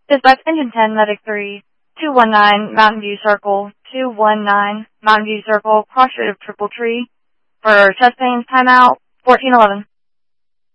Dispatch Engine 10, Medic 3, 219 Mountain View Circle, 219 Mountain View Circle, cross street of Triple Tree. For chest pains, timeout, 1411.